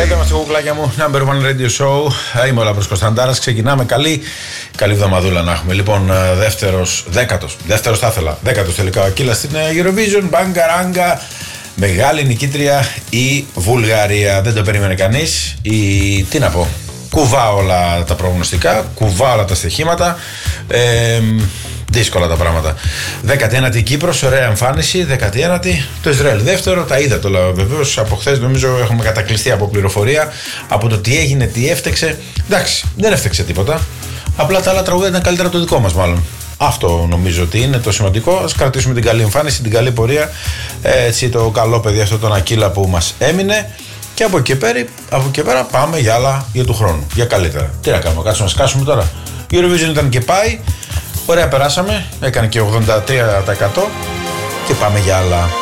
Είμαστε κουκλάκια μου, Number One Radio Show. Είμαι ο Λάμπρος Κωνσταντάρας. Ξεκινάμε καλή εβδομαδούλα να έχουμε. Λοιπόν, δεύτερος θα ήθελα. 10ος τελικά ο Ακύλας στην Eurovision. Μπαγκαράγκα. Μεγάλη νικήτρια η Βουλγαρία. Δεν το περίμενε κανείς. Τι να πω. Κουβά όλα τα προγνωστικά, κουβά όλα τα στοιχήματα. Δύσκολα τα πράγματα. 19η η Κύπρος, ωραία εμφάνιση. 19η το Ισραήλ δεύτερο. Τα είδα τώρα βεβαίως. Από χθες νομίζω έχουμε κατακλειστεί από πληροφορία. Από το τι έγινε, τι έφτεξε. Εντάξει, δεν έφτεξε τίποτα. Απλά τα άλλα τραγούδια ήταν καλύτερα από το δικό μας, μάλλον. Αυτό νομίζω ότι είναι το σημαντικό. Ας κρατήσουμε την καλή εμφάνιση, την καλή πορεία. Έτσι, το καλό παιδί αυτό τον Ακύλα που μας έμεινε. Και από εκεί πέρα πάμε για άλλα για του χρόνου. Για καλύτερα. Τι να κάνουμε, κάτσουμε να σκάσουμε τώρα. Η Eurovision ήταν και πάει. Ωραία, περάσαμε. Έκανε και 83% και πάμε για άλλα.